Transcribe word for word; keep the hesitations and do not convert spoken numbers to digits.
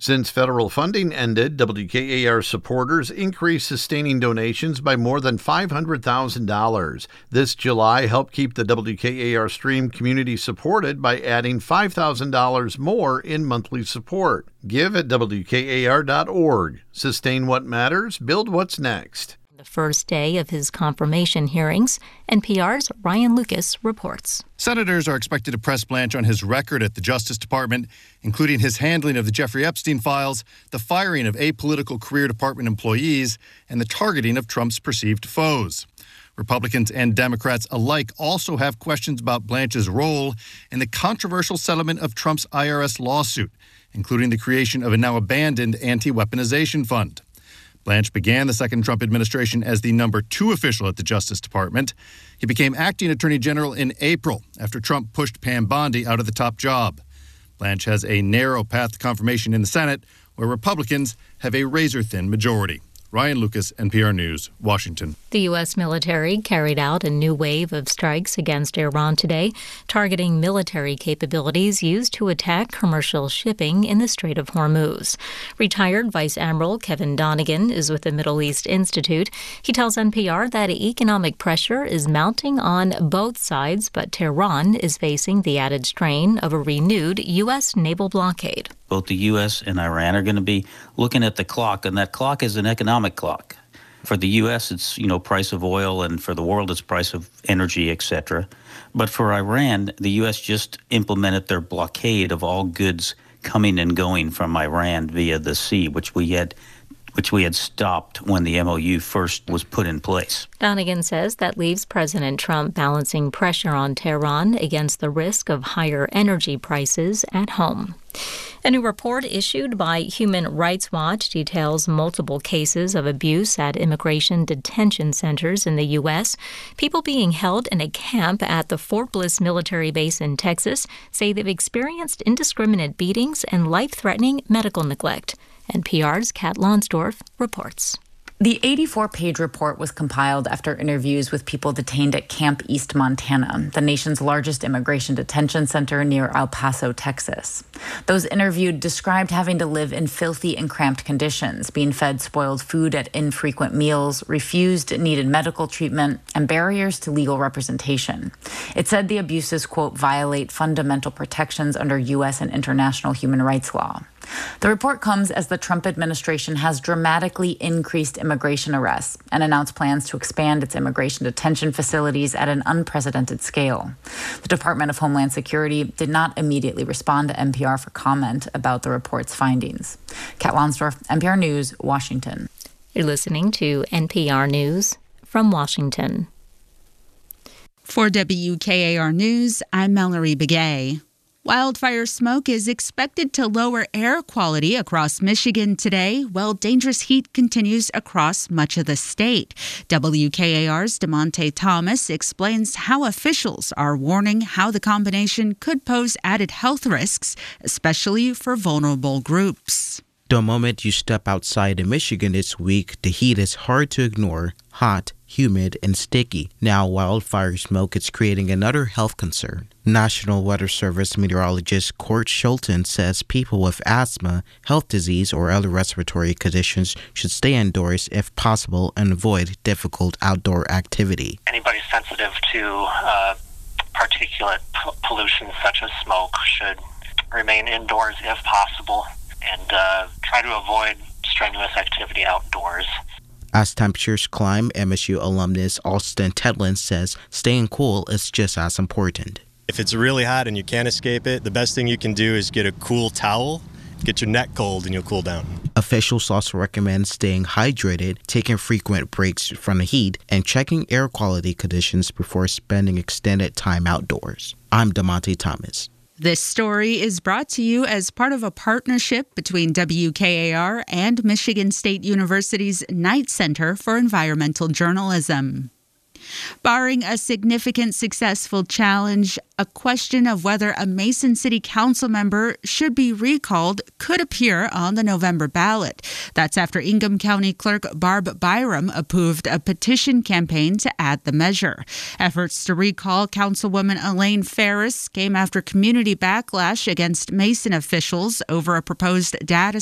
Since federal funding ended, W K A R supporters increased sustaining donations by more than five hundred thousand dollars. This July helped keep the W K A R stream community supported by adding five thousand dollars more in monthly support. Give at W K A R dot org. Sustain what matters, build what's next. The first day of his confirmation hearings, N P R's Ryan Lucas reports. Senators are expected to press Blanch on his record at the Justice Department, including his handling of the Jeffrey Epstein files, the firing of apolitical career department employees, and the targeting of Trump's perceived foes. Republicans and Democrats alike also have questions about Blanch's role in the controversial settlement of Trump's I R S lawsuit, including the creation of a now abandoned anti-weaponization fund. Blanch began the second Trump administration as the number two official at the Justice Department. He became acting attorney general in April after Trump pushed Pam Bondi out of the top job. Blanch has a narrow path to confirmation in the Senate, where Republicans have a razor-thin majority. Ryan Lucas, N P R News, Washington. The U S military carried out a new wave of strikes against Iran today, targeting military capabilities used to attack commercial shipping in the Strait of Hormuz. Retired Vice Admiral Kevin Donegan is with the Middle East Institute. He tells N P R that economic pressure is mounting on both sides, but Tehran is facing the added strain of a renewed U S naval blockade. Both the U S and Iran are going to be looking at the clock, and that clock is an economic clock. For the U S, it's, you know, price of oil, and for the world, it's price of energy, et cetera. But for Iran, the U S just implemented their blockade of all goods coming and going from Iran via the sea, which we had which we had stopped when the M O U first was put in place. Donegan says that leaves President Trump balancing pressure on Tehran against the risk of higher energy prices at home. A new report issued by Human Rights Watch details multiple cases of abuse at immigration detention centers in the U S. People being held in a camp at the Fort Bliss military base in Texas say they've experienced indiscriminate beatings and life-threatening medical neglect. N P R's Kat Lonsdorf reports. The eighty-four page report was compiled after interviews with people detained at Camp East Montana, the nation's largest immigration detention center near El Paso, Texas. Those interviewed described having to live in filthy and cramped conditions, being fed spoiled food at infrequent meals, refused needed medical treatment, and barriers to legal representation. It said the abuses, quote, violate fundamental protections under U S and international human rights law. The report comes as the Trump administration has dramatically increased immigration arrests and announced plans to expand its immigration detention facilities at an unprecedented scale. The Department of Homeland Security did not immediately respond to N P R for comment about the report's findings. Kat Lonsdorf, N P R News, Washington. You're listening to N P R News from Washington. For W K A R News, I'm Mallory Begay. Wildfire smoke is expected to lower air quality across Michigan today, while dangerous heat continues across much of the state. W K A R's DeMonte Thomas explains how officials are warning how the combination could pose added health risks, especially for vulnerable groups. The moment you step outside in Michigan this week, the heat is hard to ignore, hot, humid, and sticky. Now, wildfire smoke is creating another health concern. National Weather Service meteorologist Court Schulten says people with asthma, health disease, or other respiratory conditions should stay indoors if possible and avoid difficult outdoor activity. Anybody sensitive to uh, particulate p- pollution such as smoke should remain indoors if possible and uh, try to avoid strenuous activity outdoors. As temperatures climb, M S U alumnus Alston Tedlin says staying cool is just as important. If it's really hot and you can't escape it, the best thing you can do is get a cool towel, get your neck cold, and you'll cool down. Officials also recommend staying hydrated, taking frequent breaks from the heat, and checking air quality conditions before spending extended time outdoors. I'm DeMonte Thomas. This story is brought to you as part of a partnership between W K A R and Michigan State University's Knight Center for Environmental Journalism. Barring a significant successful challenge, a question of whether a Mason City Council member should be recalled could appear on the November ballot. That's after Ingham County Clerk Barb Byram approved a petition campaign to add the measure. Efforts to recall Councilwoman Elaine Ferris came after community backlash against Mason officials over a proposed data